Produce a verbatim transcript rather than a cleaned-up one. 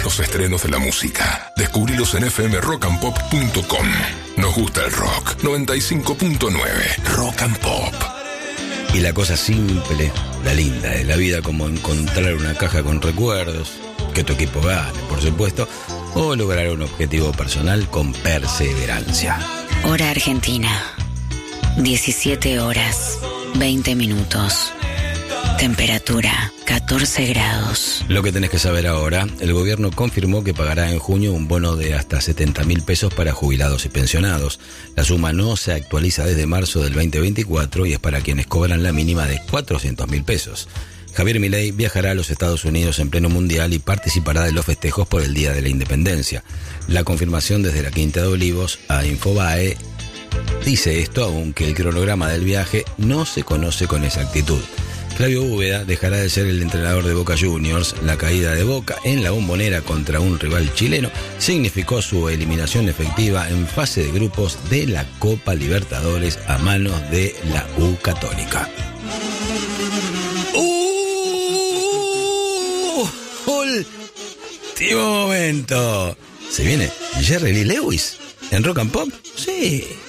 los estrenos de la música. Descubrilos en f m rock and pop punto com. Nos gusta el rock. noventa y cinco punto nueve Rock and Pop. Y la cosa simple, la linda de la vida, como encontrar una caja con recuerdos, que tu equipo gane, por supuesto, o lograr un objetivo personal con perseverancia. Hora Argentina. diecisiete horas, veinte minutos. Temperatura, catorce grados. Lo que tenés que saber ahora, el gobierno confirmó que pagará en junio un bono de hasta setenta mil pesos para jubilados y pensionados. La suma no se actualiza desde marzo del veinte veinticuatro y es para quienes cobran la mínima de cuatrocientos mil pesos. Javier Milei viajará a los Estados Unidos en pleno mundial y participará de los festejos por el Día de la Independencia. La confirmación desde la Quinta de Olivos a Infobae dice esto, aunque el cronograma del viaje no se conoce con exactitud. Flavio Úbeda dejará de ser el entrenador de Boca Juniors. La caída de Boca en la Bombonera contra un rival chileno significó su eliminación efectiva en fase de grupos de la Copa Libertadores a manos de la U Católica. ¡Uh! Último momento. ¿Se viene Jerry Lee Lewis en Rock and Pop? Sí.